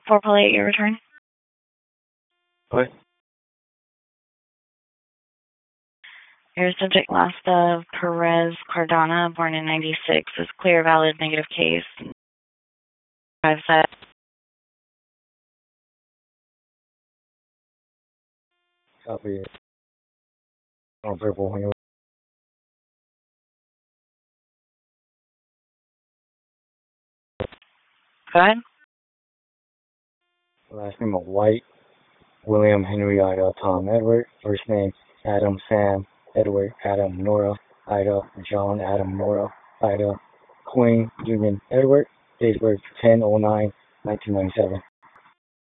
448, your return. What? Your subject last of Perez Cardona, born in 96, is clear, valid, negative case. 5 set. Copy it. On purple when you Go ahead. last name of White, William Henry Ida Tom Edward, first name Adam Sam Edward Adam Nora Ida John Adam Nora Ida Queen Union Edward, date of birth 10/09/1997.